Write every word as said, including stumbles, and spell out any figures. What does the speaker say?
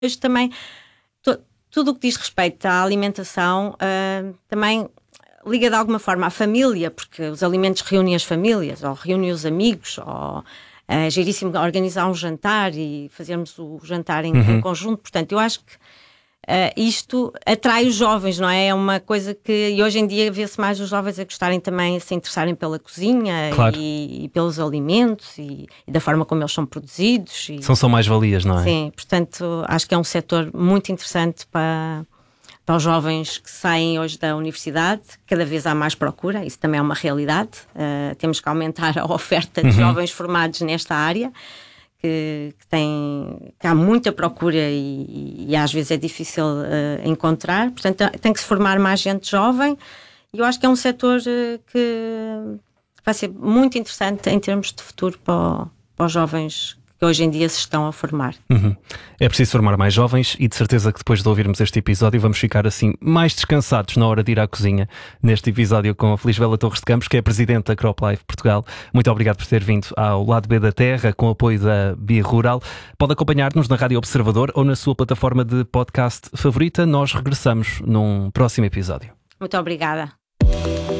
Hoje também, to, tudo o que diz respeito à alimentação, uh, também liga de alguma forma à família, porque os alimentos reúnem as famílias, ou reúnem os amigos, ou é giríssimo organizar um jantar e fazermos o jantar em, uhum. em conjunto. Portanto, eu acho que uh, isto atrai os jovens, não é? É uma coisa que, e hoje em dia vê-se mais os jovens a gostarem também, a se interessarem pela cozinha, claro. e, e pelos alimentos e, e da forma como eles são produzidos. E, são só mais-valias, não é? Sim, portanto, acho que é um setor muito interessante para... para os jovens que saem hoje da universidade. Cada vez há mais procura, isso também é uma realidade. Uh, temos que aumentar a oferta de uhum. jovens formados nesta área, que, que, tem, que há muita procura e, e às vezes é difícil uh, encontrar. Portanto, tem que se formar mais gente jovem, e eu acho que é um setor uh, que vai ser muito interessante em termos de futuro para, para os jovens que hoje em dia se estão a formar. Uhum. É preciso formar mais jovens, e de certeza que depois de ouvirmos este episódio vamos ficar assim mais descansados na hora de ir à cozinha, neste episódio com a Felisbela Torres de Campos, que é Presidente da CropLife Portugal. Muito obrigado por ter vindo ao Lado B da Terra, com o apoio da Bia Rural. Pode acompanhar-nos na Rádio Observador ou na sua plataforma de podcast favorita. Nós regressamos num próximo episódio. Muito obrigada.